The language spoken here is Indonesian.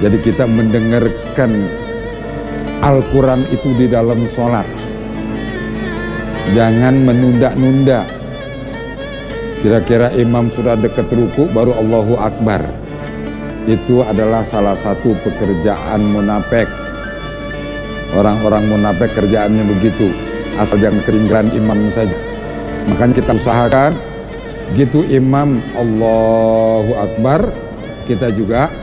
Jadi kita mendengarkan Al-Quran itu di dalam sholat. Jangan menunda-nunda. Kira-kira imam sudah dekat ruku baru Allahu Akbar. Itu adalah salah satu pekerjaan munafik. Orang-orang munafik kerjaannya begitu. Asal jangan ketinggalan imam saja. Makanya kita usahakan gitu imam Allahu Akbar, kita juga